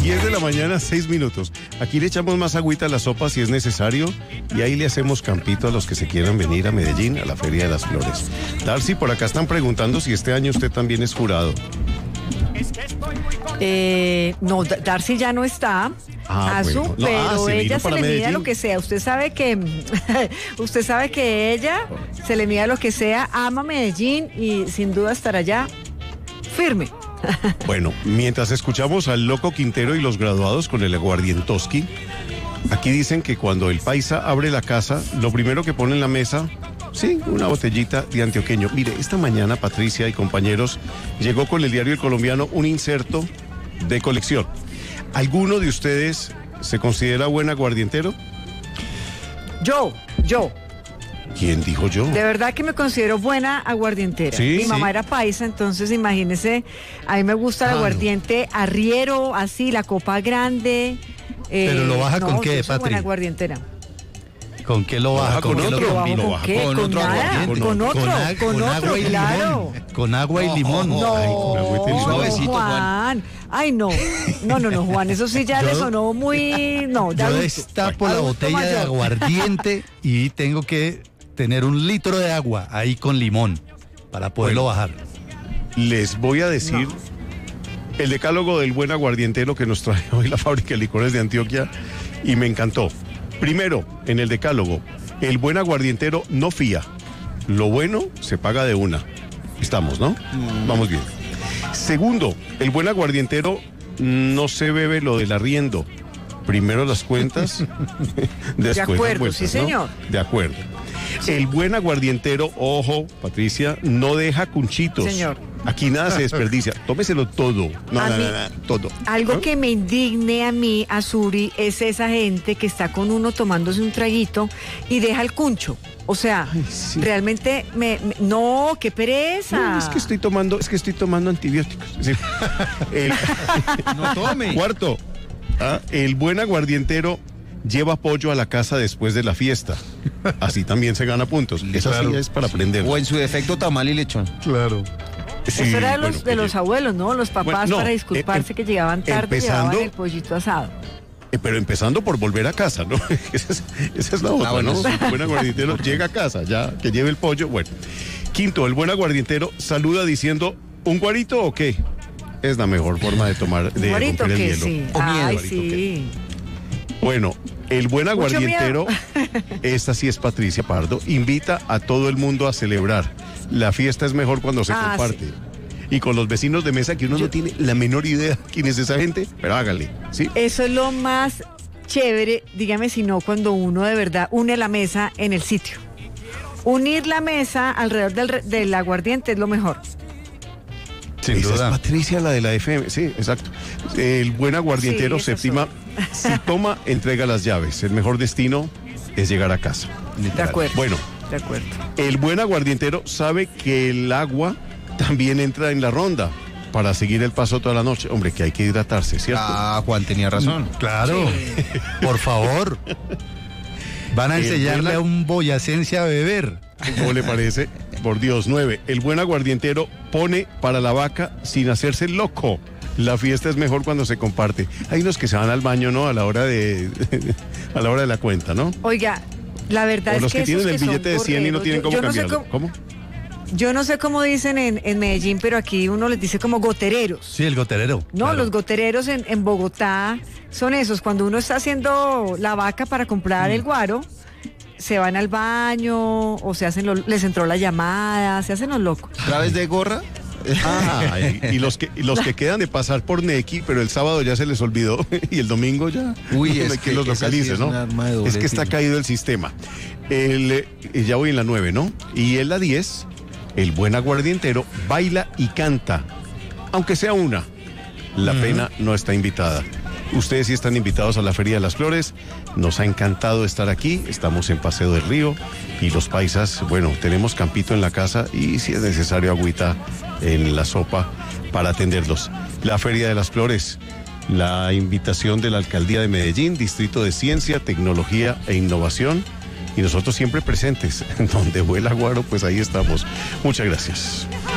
10 de la mañana, 6 minutos. Aquí le echamos más agüita a la sopa si es necesario y ahí le hacemos campito a los que se quieran venir a Medellín, a la Feria de las Flores. Darcy, por acá están preguntando si este año usted también es jurado. No, Darcy ya no está. Bueno. Pero se ella vino se para le mide Medellín. lo que sea. Usted sabe que ella se le mide lo que sea, ama Medellín y sin duda estará allá firme. Bueno, mientras escuchamos al Loco Quintero y los graduados con el aguardientoski, aquí dicen que cuando el paisa abre la casa, lo primero que pone en la mesa, sí, una botellita de antioqueño. Mire, esta mañana Patricia y compañeros llegó con el diario El Colombiano un inserto de colección. ¿Alguno de ustedes se considera buen aguardientero? Yo. ¿Quién dijo yo? De verdad que me considero buena aguardientera. Sí, Mi mamá sí. era paisa, entonces imagínese, a mí me gusta el aguardiente arriero, así, la copa grande. ¿Pero lo baja con qué, yo soy buena Patri? aguardientera. ¿Con qué lo baja? Con otro. ¿Lo bajo Lo con baja qué? con ¿Con otro nada? aguardiente. Con otro, Con agua y claro. limón. Con agua y limón. No, Ay, con agüita y limón. Suavecito, Juan. Ay, no, Juan, eso sí ya le sonó muy... No, Yo adulto. destapo la Adulto botella de mayor. aguardiente y tengo que tener 1 litro de agua ahí con limón para poderlo bajar. Les voy a decir el decálogo del buen aguardientero que nos trae hoy la fábrica de licores de Antioquia y me encantó. Primero, en el decálogo, el buen aguardientero no fía. Lo bueno se paga de una. Estamos, ¿no? Vamos bien. Segundo, el buen aguardientero no se bebe lo del arriendo. Primero las cuentas, después De acuerdo, las vueltas, sí, ¿no? señor. De acuerdo. El buen aguardientero, ojo, Patricia, no deja cunchitos. Señor. Aquí nada se desperdicia. Tómeselo todo. No, A mí- todo. Algo ¿No? que me indigne a mí, a Suri, es esa gente que está con uno tomándose un traguito y deja el cuncho. O sea, sí. realmente no, qué pereza. No, es que estoy tomando antibióticos. Sí. No tome. Cuarto, el buen aguardientero lleva pollo a la casa después de la fiesta. Así también se gana puntos. Eso Claro. sí es para aprender. O en su defecto tamal y lechón. Claro. Sí, Eso era de bueno, de los abuelos, ¿no? Los papás Bueno, no, para disculparse que llegaban tarde empezando- llevaban el pollito asado. Pero empezando por volver a casa, ¿no? Esa es la otra, bueno, ¿no? sí. El buen aguardientero llega a casa, ya que lleve el pollo. Bueno. Quinto, el buen aguardientero saluda diciendo, ¿un guarito o qué? Es la mejor forma de tomar, de Guarito romper el que hielo. sí. O miedo, Ay, guarito, sí. Bueno, el buen Mucho aguardientero, esta sí es Patricia Pardo, invita a todo el mundo a celebrar. La fiesta es mejor cuando se comparte. Sí. Y con los vecinos de mesa que uno no tiene la menor idea quién es esa gente, pero hágale, ¿sí? Eso es lo más chévere, dígame si no, cuando uno de verdad une la mesa en el sitio. Unir la mesa alrededor del aguardiente es lo mejor. Sin Esa duda. es Patricia, la de la FM, sí, exacto. El buen aguardientero Sí, esas séptima, si toma, entrega las llaves. El mejor destino es llegar a casa. De acuerdo. Bueno, De acuerdo. el buen aguardientero sabe que el agua también entra en la ronda para seguir el paso toda la noche. Hombre, que hay que hidratarse, ¿cierto? Ah, Juan tenía razón. Claro. Por favor. Van a El enseñarle buen- a un boyacense a beber. ¿Cómo le parece? Por Dios, 9. El buen aguardientero pone para la vaca sin hacerse loco. La fiesta es mejor cuando se comparte. Hay unos que se van al baño, ¿no? A la hora de la cuenta, ¿no? Oiga, la verdad O es los que tienen esos el son billete de 100 y no gorreros, tienen cómo yo no sé cambiarlo. ¿Cómo? Yo no sé cómo dicen en Medellín, pero aquí uno les dice como gotereros. Sí, el goterero. No, claro. los gotereros en Bogotá son esos. Cuando uno está haciendo la vaca para comprar el guaro, se van al baño o les entró la llamada, se hacen los locos. ¿Traves de gorra? Ah, y los que quedan de pasar por Nequi, pero el sábado ya se les olvidó y el domingo ya Uy, no es hay que los esa sí localice, es ¿no? un arma de doble Es que está filo. caído el sistema. Ya voy en la 9, ¿no? Y en la 10, el buen aguardientero baila y canta, aunque sea una. La pena no está invitada. Ustedes sí están invitados a la Feria de las Flores. Nos ha encantado estar aquí. Estamos en Paseo del Río y los paisas, bueno, tenemos campito en la casa y si es necesario agüita en la sopa para atenderlos. La Feria de las Flores, la invitación de la Alcaldía de Medellín, Distrito de Ciencia, Tecnología e Innovación. Y nosotros siempre presentes. Donde vuela Guaro, pues ahí estamos. Muchas gracias.